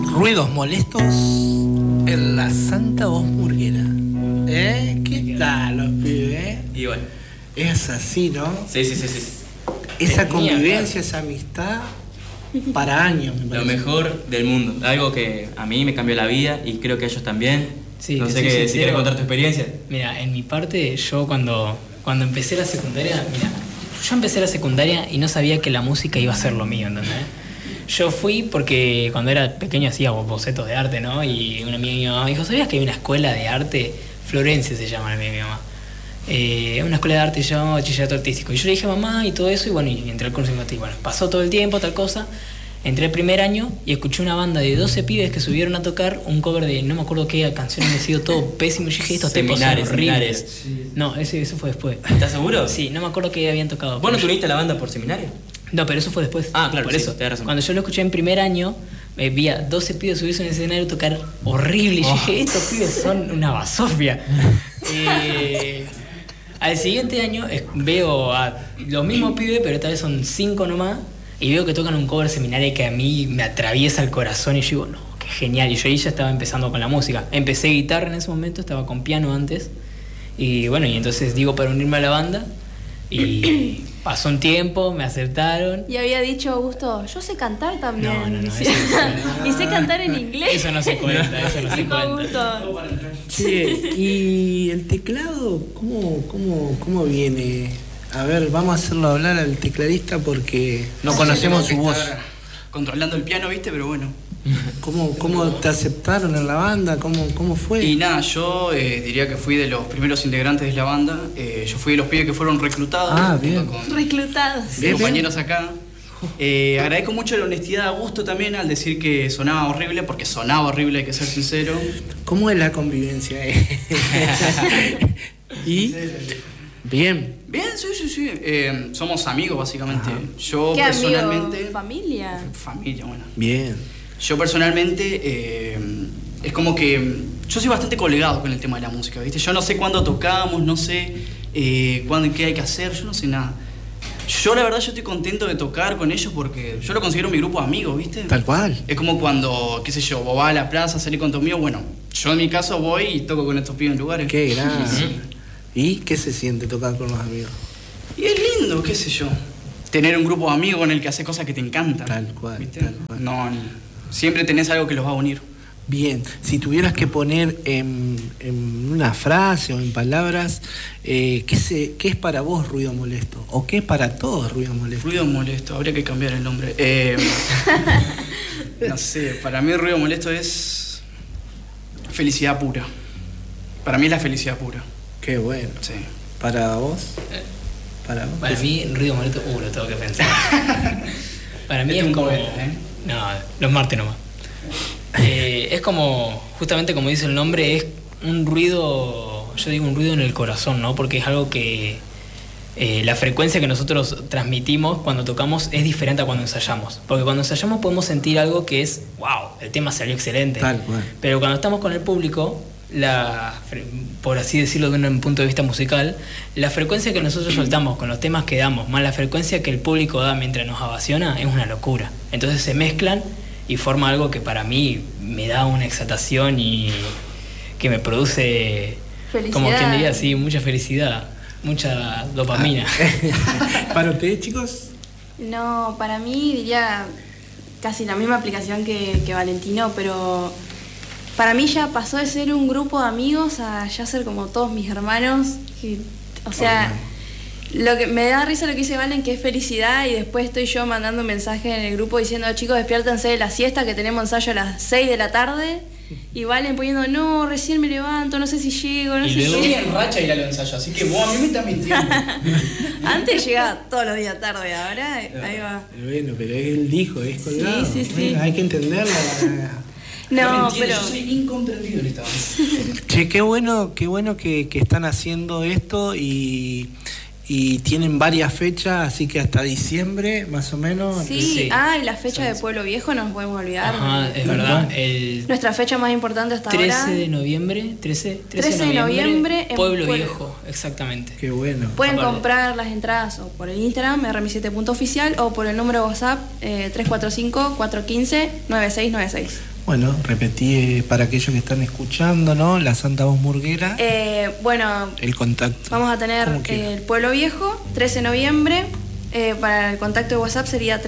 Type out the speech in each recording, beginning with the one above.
Ruidos molestos en la Santa Voz Murguera. ¿Qué tal los pibes? Y bueno. Es así, ¿no? Sí. Esa convivencia, esa amistad para años, me parece. Lo mejor del mundo. Algo que a mí me cambió la vida y creo que a ellos también. Sí, no sé qué, si quieres contar tu experiencia. Mira, en mi parte, yo cuando empecé la secundaria, yo empecé la secundaria y no sabía que la música iba a ser lo mío, ¿entendés? Yo fui porque cuando era pequeño hacía bocetos de arte, ¿no? Y una amiga de mi mamá me dijo, ¿sabías que hay una escuela de arte? Florencia se llama la amiga de mi mamá. Una escuela de arte llamada Bachillerato Artístico. Y yo le dije a mamá y todo eso, y bueno, y entré al curso informativo. Bueno, pasó todo el tiempo, tal cosa. Entré el primer año y escuché una banda de 12 pibes que subieron a tocar un cover de no me acuerdo qué canción, me sido todo pésimo. Y yo dije, estos tipos son horribles. No, eso fue después. ¿Estás seguro? Sí, no me acuerdo qué habían tocado. ¿Vos no tuviste la banda por seminario? No, pero eso fue después. Ah, claro, por sí, eso. tenés razón. Cuando yo lo escuché en primer año, vi a 12 pibes subirse en el escenario a tocar horrible. Y yo dije, estos pibes son una basofia. Al siguiente año veo a los mismos pibes, pero esta vez son 5 nomás, y veo que tocan un cover seminario que a mí me atraviesa el corazón y yo digo, no, qué genial. Y yo ahí ya estaba empezando con la música. Empecé guitarra en ese momento, estaba con piano antes, y bueno, y entonces digo para unirme a la banda, y pasó un tiempo, me aceptaron. Y había dicho Augusto, yo sé cantar también. No, y sé cantar en inglés. Eso no se cuenta, eso no se Dijo cuenta. Augusto. Che, ¿y el teclado cómo viene? A ver, vamos a hacerlo hablar al tecladista porque no conocemos su voz. Controlando el piano, ¿viste? Pero bueno. ¿Cómo te aceptaron en la banda? ¿Cómo fue? Y nada, yo diría que fui de los primeros integrantes de la banda. Yo fui de los pibes que fueron reclutados. Ah, bien. Con Reclutados. compañeros acá. Agradezco mucho la honestidad de Augusto también al decir que sonaba horrible, porque sonaba horrible, hay que ser sincero. ¿Cómo es la convivencia? ¿Y? Bien. Bien, sí. Somos amigos, básicamente. Ajá. Yo ¿Qué personalmente... amigo? ¿Familia? Familia, bueno. Bien. Yo personalmente es como que yo soy bastante colegado con el tema de la música, ¿viste? Yo no sé cuándo tocamos, no sé cuándo qué hay que hacer, yo no sé nada. Yo la verdad yo estoy contento de tocar con ellos porque yo lo considero mi grupo de amigos, ¿viste? Tal cual. Es como cuando, qué sé yo, vos vas a la plaza, salís con tus amigos, bueno, yo en mi caso voy y toco con estos pibes en lugares. Qué grande. ¿Y qué se siente tocar con los amigos? Y es lindo, qué sé yo, tener un grupo de amigos con el que haces cosas que te encantan. Tal cual, ¿viste? tal cual. No, siempre tenés algo que los va a unir. Bien, si tuvieras que poner en una frase o en palabras, ¿qué es para vos ruido molesto? ¿O qué es para todos ruido molesto? Ruido molesto, habría que cambiar el nombre. No sé, para mí ruido molesto es felicidad pura. Para mí es la felicidad pura. Qué bueno. Sí. ¿Para vos? ¿Para vos? Para mí, ruido molesto, lo tengo que pensar. Para mí es como... No, los martes nomás. Es como, justamente como dice el nombre, es un ruido, yo digo un ruido en el corazón, ¿no? Porque es algo que la frecuencia que nosotros transmitimos cuando tocamos es diferente a cuando ensayamos. Porque cuando ensayamos podemos sentir algo que es, wow, el tema salió excelente. Tal cual. Pero cuando estamos con el público, por así decirlo de un punto de vista musical, la frecuencia que nosotros soltamos con los temas que damos, más la frecuencia que el público da mientras nos ovaciona, es una locura. Entonces se mezclan y forma algo que para mí me da una exaltación y que me produce, Felicidad. como quien diría, sí, mucha felicidad, mucha dopamina. ¿Para ustedes, chicos? No, para mí diría casi la misma aplicación que Valentino, pero para mí ya pasó de ser un grupo de amigos a ya ser como todos mis hermanos. O sea, lo que me da risa lo que dice Valen, que es felicidad, y después estoy yo mandando un mensaje en el grupo diciendo, chicos, despiértense de la siesta, que tenemos ensayo a las 6 de la tarde, y Valen poniendo, no, recién me levanto, no sé si llego, no sé si Estoy llego. en racha ir al ensayo, así que vos a mí me estás mintiendo. Antes llegaba todos los días tarde, ahora ahí va. Bueno, pero él dijo, es colgado. Sí, sí. Bueno, hay que entenderlo. No, pero pero... yo soy incomprendido en esta vez. Che, qué bueno que están haciendo esto y tienen varias fechas, así que hasta diciembre, más o menos. Sí, Sí. y la fecha de Pueblo Viejo no nos podemos olvidar. Ajá, es verdad. El Nuestra fecha más importante hasta 13 ahora. de noviembre, 13 de noviembre en Pueblo Pueblo Viejo, exactamente. Qué bueno. Pueden Aparte. comprar las entradas o por el Instagram, rmi7.oficial, o por el número de WhatsApp 345-415-9696. Bueno, repetí para aquellos que están escuchando, ¿no? La Santa Voz Murguera. Bueno, el contacto. Vamos a tener el Pueblo Viejo, 13 de noviembre. Para el contacto de WhatsApp sería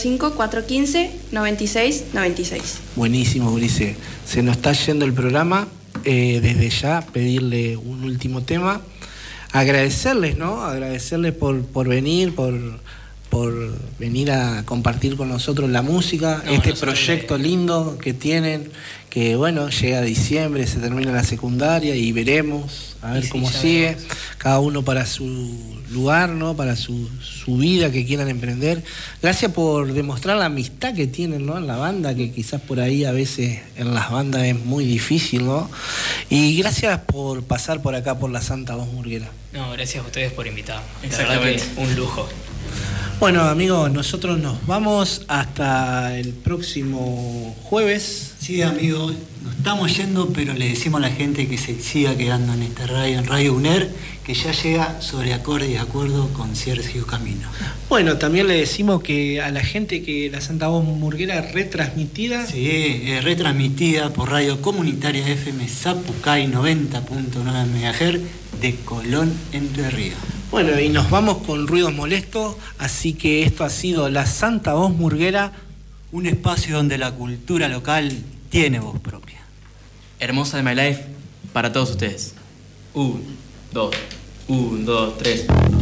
345-415-9696. Buenísimo, Ulises. Se nos está yendo el programa. Desde ya pedirle un último tema. Agradecerles, ¿no? Agradecerles por venir, por venir a compartir con nosotros la música, este proyecto lindo que tienen, que bueno, llega a diciembre, se termina la secundaria y veremos a ver cómo sigue, cada uno para su lugar, ¿no? Para su vida que quieran emprender. Gracias por demostrar la amistad que tienen, ¿no? En la banda, que quizás por ahí a veces en las bandas es muy difícil, ¿no? Y gracias por pasar por acá por la Santa Voz Murguera. No, gracias a ustedes por invitarme. Exactamente. Un lujo. Bueno, amigos, nosotros nos vamos hasta el próximo jueves. Sí, amigos, nos estamos yendo, pero le decimos a la gente que se siga quedando en esta radio, en Radio UNER, que ya llega Sobre Acorde y Acuerdo con Sergio Camino. Bueno, también le decimos que a la gente que la Santa Voz Murguera retransmitida. Sí, retransmitida por Radio Comunitaria FM Zapucay 90.9 MHz de Colón, Entre Ríos. Bueno, y nos vamos con Ruidos Molestos, así que esto ha sido la Santa Voz Murguera, un espacio donde la cultura local tiene voz propia. Hermosa de My Life para todos ustedes. 1, 2, 1, 2, 3.